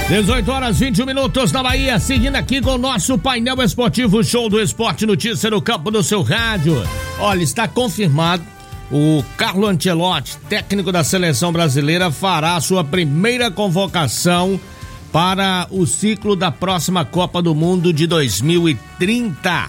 18h21 na Bahia, seguindo aqui com o nosso painel esportivo Show do Esporte Notícia no campo do seu rádio. Olha, está confirmado, o Carlo Ancelotti, técnico da seleção brasileira, fará sua primeira convocação para o ciclo da próxima Copa do Mundo de 2030.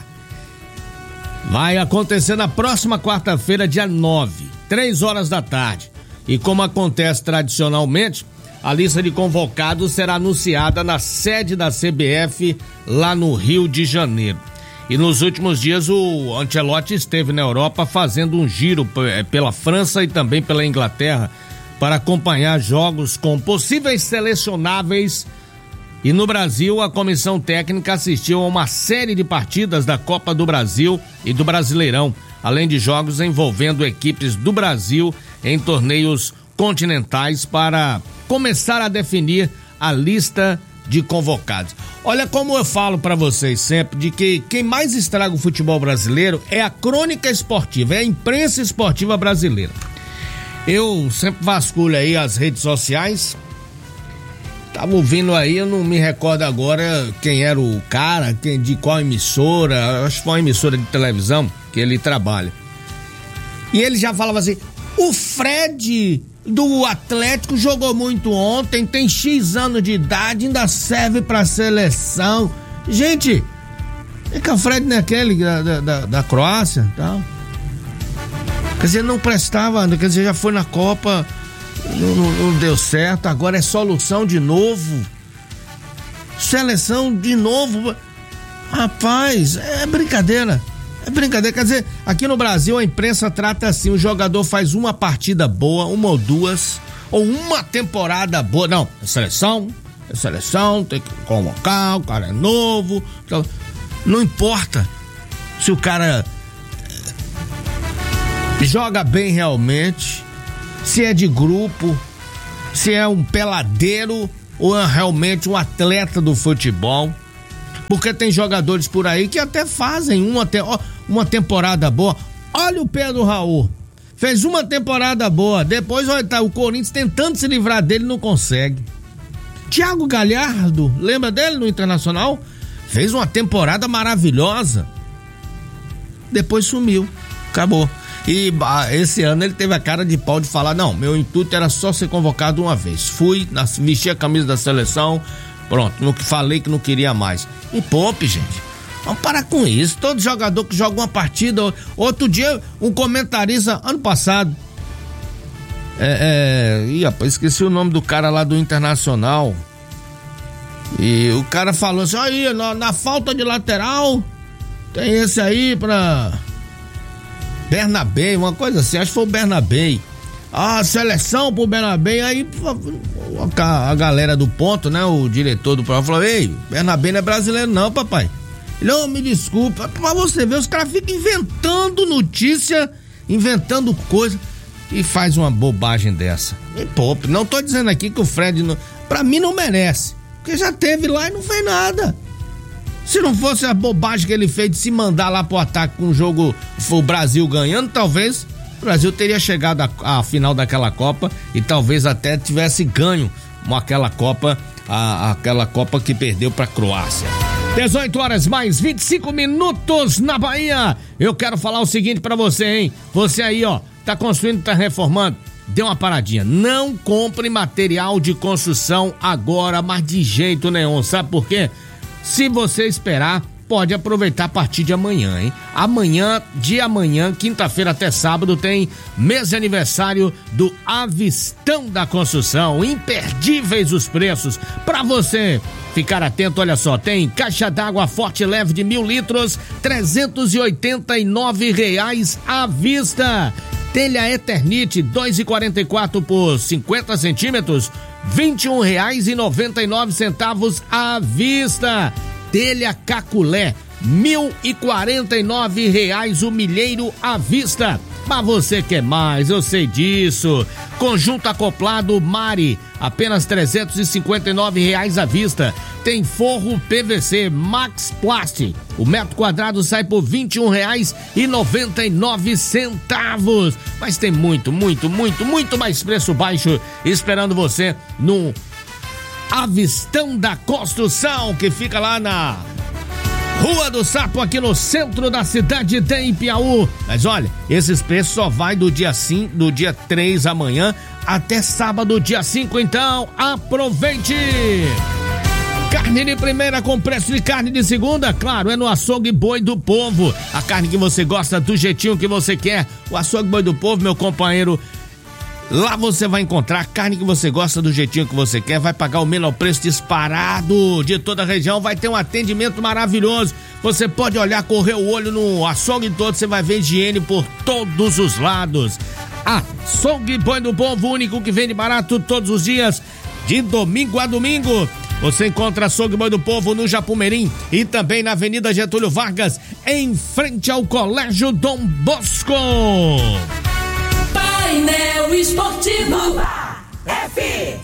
Vai acontecer na próxima quarta-feira, dia 9, 3 horas da tarde. E como acontece tradicionalmente, a lista de convocados será anunciada na sede da CBF lá no Rio de Janeiro. E nos últimos dias o Ancelotti esteve na Europa fazendo um giro pela França e também pela Inglaterra para acompanhar jogos com possíveis selecionáveis. E no Brasil, a comissão técnica assistiu a uma série de partidas da Copa do Brasil e do Brasileirão, além de jogos envolvendo equipes do Brasil em torneios continentais para começar a definir a lista de convocados. Olha, como eu falo para vocês sempre, de que quem mais estraga o futebol brasileiro é a crônica esportiva, é a imprensa esportiva brasileira. Eu sempre vasculho aí as redes sociais, tava ouvindo aí, eu não me recordo agora quem era o cara, de qual emissora, acho que foi uma emissora de televisão que ele trabalha. E ele já falava assim, o Fred do Atlético jogou muito ontem, tem X anos de idade, ainda serve pra seleção. Gente, é que o Fred não é aquele da Croácia e tal. Quer dizer, não prestava, quer dizer, já foi na Copa, não deu certo, agora é solução de novo. Seleção de novo. Rapaz, é brincadeira. É brincadeira, quer dizer, aqui no Brasil a imprensa trata assim, o jogador faz uma partida boa, uma ou duas, ou uma temporada boa, não, é seleção, tem que convocar, o cara é novo, então, não importa se o cara joga bem realmente, se é de grupo, se é um peladeiro ou é realmente um atleta do futebol. Porque tem jogadores por aí que até fazem uma temporada boa. Olha o Pedro Raul, fez uma temporada boa, depois olha, o Corinthians tentando se livrar dele, não consegue. Thiago Galhardo, lembra dele no Internacional? Fez uma temporada maravilhosa, depois sumiu, acabou. E esse ano ele teve a cara de pau de falar, não, meu intuito era só ser convocado uma vez, vesti a camisa da seleção, pronto, falei que não queria mais. Me poupe, gente. Vamos parar com isso. Todo jogador que joga uma partida. Outro dia, um comentarista, ano passado. Rapaz, esqueci o nome do cara lá do Internacional. E o cara falou assim: aí, na falta de lateral, tem esse aí pra Bernabé, uma coisa assim, acho que foi o Bernabé. A seleção pro Bernabé, aí a galera do ponto, né, o diretor do programa falou: ei, Bernabé não é brasileiro não, papai. Ele, me desculpa, pra você ver, os caras ficam inventando notícia, inventando coisa e faz uma bobagem dessa. Me poupe, não tô dizendo aqui que o Fred, pra mim não merece, porque já teve lá e não fez nada. Se não fosse a bobagem que ele fez de se mandar lá pro ataque com o jogo, o Brasil ganhando, talvez o Brasil teria chegado à final daquela Copa e talvez até tivesse ganho aquela Copa que perdeu para a Croácia. 18h mais 25 minutos na Bahia. Eu quero falar o seguinte para você, hein? Você aí, ó, tá construindo, tá reformando, dê uma paradinha. Não compre material de construção agora, mas de jeito nenhum. Sabe por quê? Se você esperar, pode aproveitar a partir de amanhã, hein? Amanhã, quinta-feira até sábado, tem mês de aniversário do Avistão da Construção. Imperdíveis os preços. Pra você ficar atento, olha só, tem caixa d'água forte e leve de 1.000 litros, R$389 à vista. Telha Eternite 2,44 por 50 centímetros, R$21,99 à vista. Telha Caculé, R$1.049 o milheiro à vista. Mas você quer mais, eu sei disso. Conjunto acoplado Mari, apenas R$359 à vista. Tem forro PVC Max Plast. O metro quadrado sai por R$21,99. Mas tem muito mais preço baixo esperando você no Avistão da Construção, que fica lá na Rua do Sapo, aqui no centro da cidade de Ipiaú. Mas olha, esses preços só vai do dia 3 amanhã até sábado, dia 5, então aproveite! Carne de primeira com preço de carne de segunda, claro, é no Açougue Boi do Povo. A carne que você gosta, do jeitinho que você quer. O Açougue Boi do Povo, meu companheiro, lá você vai encontrar a carne que você gosta, do jeitinho que você quer. Vai pagar o menor preço disparado de toda a região. Vai ter um atendimento maravilhoso. Você pode olhar, correr o olho no açougue todo. Você vai ver higiene por todos os lados. Açougue Boi do Povo, único que vende barato todos os dias, de domingo a domingo. Você encontra Açougue Boi do Povo no Japumerim e também na Avenida Getúlio Vargas, em frente ao Colégio Dom Bosco. Painel Esportivo FM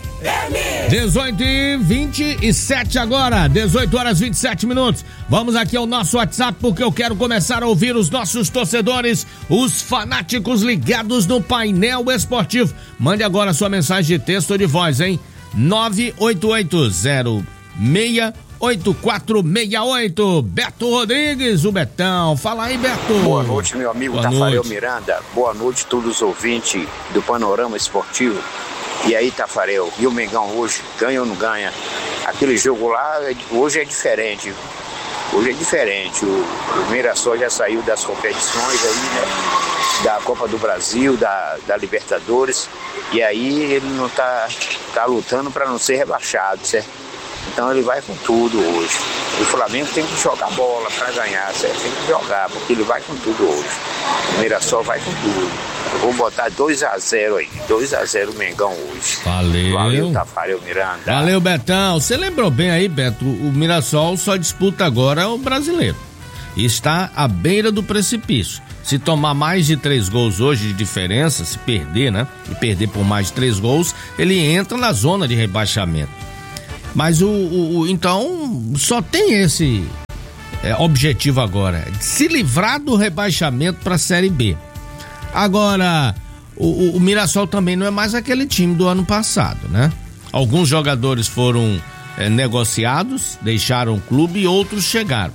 18h27 agora, 18h27. Vamos aqui ao nosso WhatsApp, porque eu quero começar a ouvir os nossos torcedores, os fanáticos ligados no Painel Esportivo. Mande agora sua mensagem de texto ou de voz, hein? 988068468. Beto Rodrigues, o Betão. Fala aí, Beto. Boa noite, meu amigo Tafarel Miranda. Boa noite a todos os ouvintes do Panorama Esportivo. E aí, Tafarel, e o Mengão hoje, ganha ou não ganha? Aquele jogo lá, hoje é diferente. Hoje é diferente. O Mirassol já saiu das competições aí, né? Da Copa do Brasil, da Libertadores. E aí ele não tá lutando para não ser rebaixado, certo? Então ele vai com tudo hoje. O Flamengo tem que jogar bola para ganhar, certo? Tem que jogar, porque ele vai com tudo hoje. O Mirassol vai com tudo. Eu vou botar 2-0 aí. 2-0 Mengão hoje. Valeu, Tafarel Miranda. Valeu, Betão. Você lembrou bem aí, Beto? O Mirassol só disputa agora o Brasileiro. E está à beira do precipício. Se tomar mais de 3 gols hoje de diferença, se perder, né? E perder por mais de 3 gols, ele entra na zona de rebaixamento. Mas então só tem esse objetivo agora, se livrar do rebaixamento para a Série B. Agora, o Mirassol também não é mais aquele time do ano passado, né? Alguns jogadores foram negociados, deixaram o clube e outros chegaram.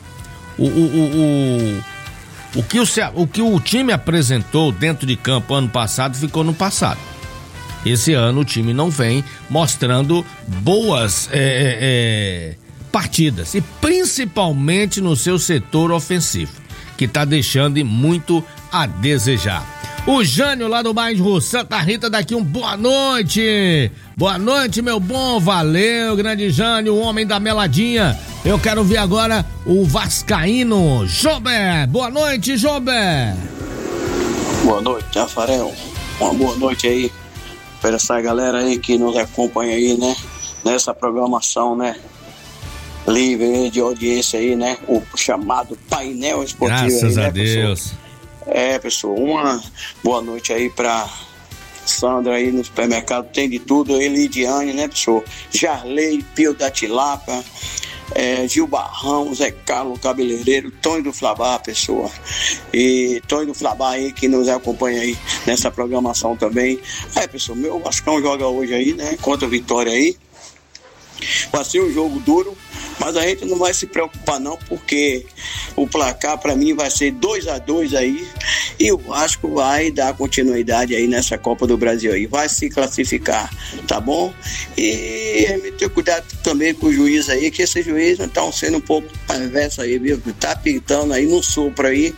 O que o time apresentou dentro de campo ano passado ficou no passado. Esse ano o time não vem mostrando boas partidas, e principalmente no seu setor ofensivo, que está deixando muito a desejar. O Jânio lá do bairro Santa Rita daqui, boa noite. Boa noite, meu bom, valeu, grande Jânio, o homem da meladinha. Eu quero ver agora o vascaíno Jober. Boa noite, Jober. Boa noite, Tafarel. Uma boa noite aí para essa galera aí que nos acompanha aí, né? Nessa programação, né? Livre de audiência aí, né? O chamado Painel Esportivo. Graças aí, né, a Deus. Pessoal? Pessoal, uma boa noite aí pra Sandra aí no supermercado, tem de tudo aí, Lidiane, né, pessoal? Jarley, Pio da Tilapa, Gil Barrão, Zé Carlos, cabeleireiro, Tonho do Flabá, pessoa. E Tonho do Flabá aí que nos acompanha aí nessa programação também. Pessoal, meu Vascão joga hoje aí, né, contra o Vitória aí. Vai ser um jogo duro, mas a gente não vai se preocupar não, porque o placar para mim vai ser 2-2 aí, e o Vasco vai dar continuidade aí nessa Copa do Brasil aí, vai se classificar, tá bom? E ter cuidado também com o juiz aí, que esse juiz não tá sendo um pouco perverso aí, viu? Tá pintando aí, não sopra aí,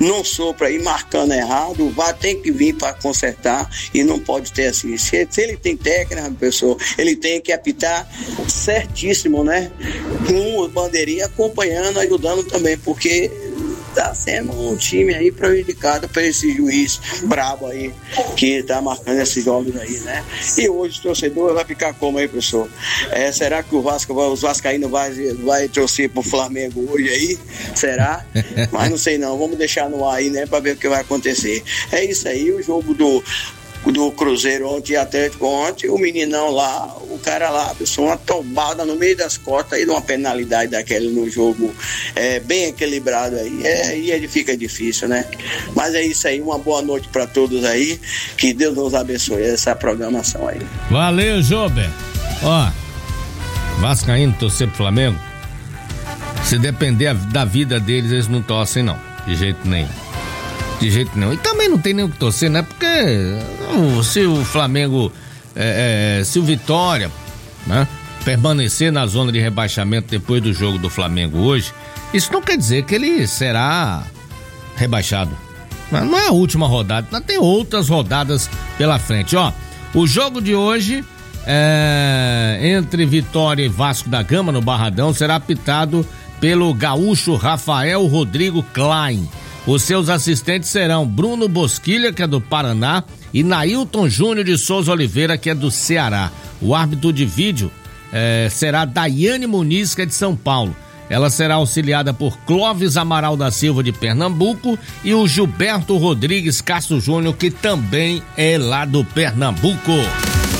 marcando errado. O VAR tem que vir para consertar e não pode ter assim. Se ele tem técnica, pessoal, ele tem que apitar certíssimo, né? Com bandeirinha acompanhando, ajudando também, porque tá sendo um time aí prejudicado por esse juiz brabo aí que tá marcando esses jogos aí, né? E hoje o torcedor vai ficar como aí, professor? Será que os vascaínos vai torcer pro Flamengo hoje aí? Será? Mas não sei não, vamos deixar no ar aí, né, pra ver o que vai acontecer. É isso aí, o jogo do Cruzeiro ontem e Atlético ontem, o meninão lá, o cara lá, pessoal, uma tombada no meio das costas aí, de uma penalidade daquela no jogo bem equilibrado aí, e fica difícil, né? Mas é isso aí, uma boa noite para todos aí, que Deus nos abençoe essa programação aí. Valeu, Jober. Ó, vascaíno torcer pro Flamengo, se depender da vida deles, eles não torcem não, de jeito nenhum. De jeito nenhum. E também não tem nem o que torcer, né? Porque se o Flamengo, se o Vitória, né, permanecer na zona de rebaixamento depois do jogo do Flamengo hoje, isso não quer dizer que ele será rebaixado. Não é a última rodada, ainda tem outras rodadas pela frente, ó. O jogo de hoje entre Vitória e Vasco da Gama no Barradão será apitado pelo gaúcho Rafael Rodrigo Klein. Os seus assistentes serão Bruno Bosquilha, que é do Paraná, e Nailton Júnior de Souza Oliveira, que é do Ceará. O árbitro de vídeo será Daiane Muniz, que é de São Paulo. Ela será auxiliada por Clóvis Amaral da Silva, de Pernambuco, e o Gilberto Rodrigues Castro Júnior, que também é lá do Pernambuco.